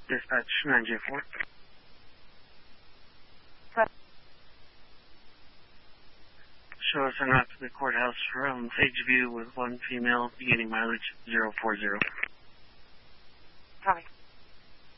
Dispatch 9J4. Show us en route to the courthouse from Sageview with one female, beginning mileage 040. Copy.